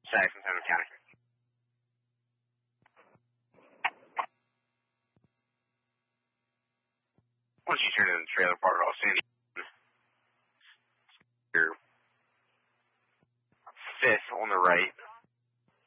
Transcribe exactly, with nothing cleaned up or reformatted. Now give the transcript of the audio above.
Saxon County. Once you turn in the trailer park, I'll send you your fifth on the right.